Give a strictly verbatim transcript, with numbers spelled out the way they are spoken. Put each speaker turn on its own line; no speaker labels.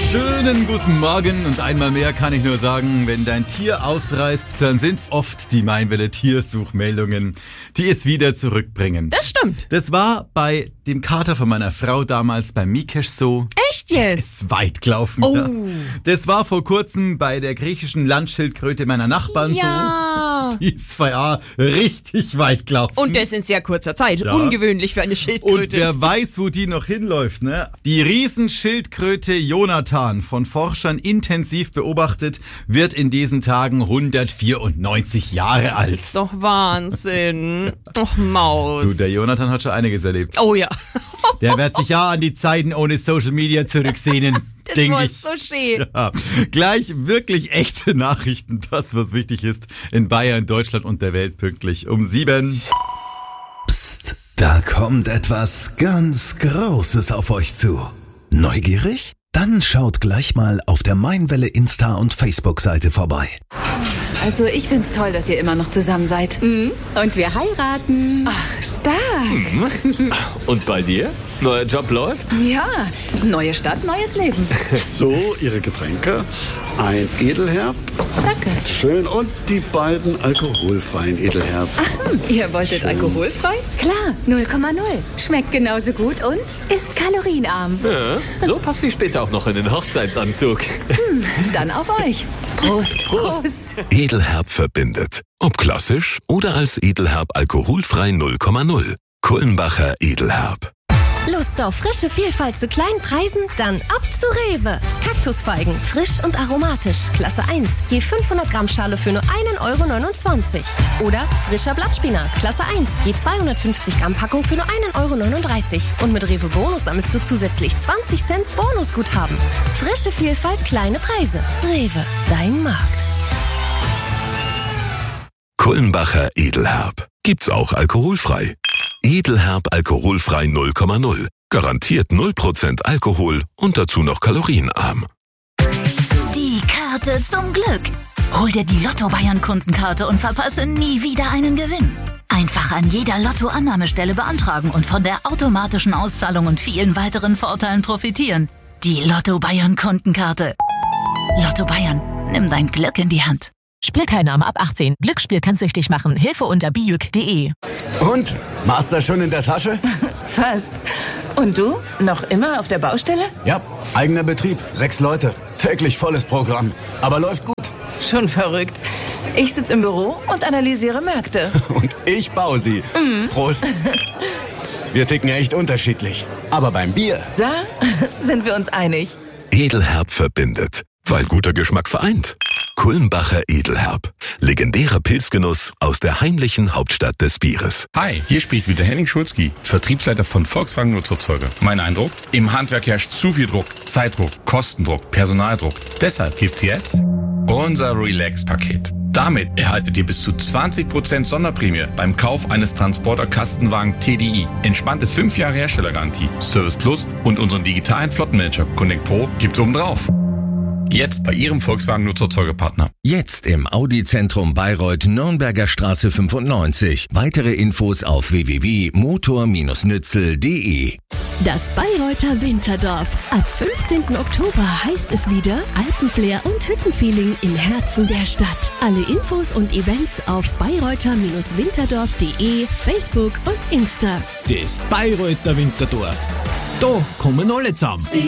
Schönen guten Morgen und einmal mehr kann ich nur sagen, wenn dein Tier ausreißt, dann sind's oft die Mainwelle Tiersuchmeldungen, die es wieder zurückbringen.
Das stimmt.
Das war bei dem Kater von meiner Frau damals beim Mikesh so.
Echt jetzt?
Ist weit gelaufen.
Oh.
Ja. Das war vor kurzem bei der griechischen Landschildkröte meiner Nachbarn
Ja.
so. Die ist ja richtig weit gelaufen.
Und das in sehr kurzer Zeit.
Ja.
Ungewöhnlich für eine
Und
Schildkröte.
wer weiß, wo die noch hinläuft, ne? Die Riesenschildkröte Jonathan, von Forschern intensiv beobachtet, wird in diesen Tagen hundertvierundneunzig Jahre alt.
Das ist doch Wahnsinn. Och, Maus.
Du, der Jonathan hat schon einiges erlebt.
Oh ja.
Der wird sich ja an die Zeiten ohne Social Media zurücksehnen,
Das
denke
war
ich.
so schön.
Ja. Gleich wirklich echte Nachrichten, das, was wichtig ist, in Bayern, Deutschland und der Welt pünktlich um sieben.
Psst, da kommt etwas ganz Großes auf euch zu. Neugierig? Dann schaut gleich mal auf der Mainwelle Insta- und Facebook-Seite vorbei.
Also ich find's toll, dass ihr immer noch zusammen seid.
Mhm. Und wir heiraten.
Ach, stark.
Und bei dir? Neuer Job läuft?
Ja, neue Stadt, neues Leben.
So, Ihre Getränke. Ein Edelherb.
Danke.
Schön. Und die beiden alkoholfreien Edelherb.
Ach, hm, ihr wolltet alkoholfrei?
Klar, null Komma null. Schmeckt genauso gut und ist kalorienarm.
Ja, so passt sie später auch noch in den Hochzeitsanzug.
Hm, dann auf euch. Prost.
Prost.
Edelherb verbindet. Ob klassisch oder als Edelherb alkoholfrei null Komma null. Kullenbacher Edelherb.
Lust auf frische Vielfalt zu kleinen Preisen? Dann ab zu Rewe. Kaktusfeigen, frisch und aromatisch, Klasse eins, je fünfhundert Gramm Schale für nur einen Euro neunundzwanzig. Oder frischer Blattspinat, Klasse eins, je zweihundertfünfzig Gramm Packung für nur einen Euro neununddreißig. Und mit Rewe Bonus sammelst du zusätzlich zwanzig Cent Bonusguthaben. Frische Vielfalt, kleine Preise. Rewe, dein Markt.
Kullenbacher Edelherb. Gibt's auch alkoholfrei. Edelherb alkoholfrei null Komma null. Garantiert null Prozent Alkohol und dazu noch kalorienarm.
Die Karte zum Glück. Hol dir die Lotto-Bayern-Kundenkarte und verpasse nie wieder einen Gewinn. Einfach an jeder Lotto-Annahmestelle beantragen und von der automatischen Auszahlung und vielen weiteren Vorteilen profitieren. Die Lotto-Bayern-Kundenkarte. Lotto Bayern, nimm dein Glück in die Hand.
Spielteilnahme ab achtzehn. Glücksspiel kann süchtig machen. Hilfe unter bijuk punkt de.
Und? Master schon in der Tasche?
Fast. Und du? Noch immer auf der Baustelle?
Ja, eigener Betrieb. Sechs Leute. Täglich volles Programm. Aber läuft gut.
Schon verrückt. Ich sitze im Büro und analysiere Märkte.
Und ich baue sie. Mhm. Prost. Wir ticken echt unterschiedlich. Aber beim Bier...
Da sind wir uns einig.
Edelherb verbindet. Weil guter Geschmack vereint. Kullenbacher Edelherb. Legendärer Pilzgenuss aus der heimlichen Hauptstadt des Bieres.
Hi, hier spricht wieder Henning Schulzki, Vertriebsleiter von Volkswagen Nutzerzeuger. Mein Eindruck? Im Handwerk herrscht zu viel Druck, Zeitdruck, Kostendruck, Personaldruck. Deshalb gibt's jetzt unser Relax-Paket. Damit erhaltet ihr bis zu zwanzig Prozent Sonderprämie beim Kauf eines Transporter-Kastenwagen T D I. Entspannte fünf Jahre Herstellergarantie, Service Plus und unseren digitalen Flottenmanager Connect Pro gibt's obendrauf. Jetzt bei Ihrem Volkswagen-Nutzerzeugerpartner.
Jetzt im Audi-Zentrum Bayreuth, Nürnberger Straße fünfundneunzig. Weitere Infos auf w w w punkt motor Bindestrich nützel punkt de.
Das Bayreuther Winterdorf. Ab fünfzehnten Oktober heißt es wieder Alpenflair und Hüttenfeeling im Herzen der Stadt. Alle Infos und Events auf bayreuther Winterdorf punkt de, Facebook und Insta.
Das Bayreuther Winterdorf. Da kommen alle zusammen.